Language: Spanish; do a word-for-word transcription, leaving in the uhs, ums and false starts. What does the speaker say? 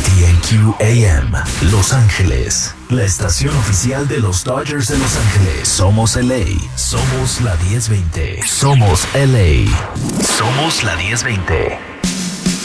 T N Q A M, Los Ángeles, la estación oficial de los Dodgers de Los Ángeles. Somos L A, somos la diez veinte. Somos L A, somos la diez veinte.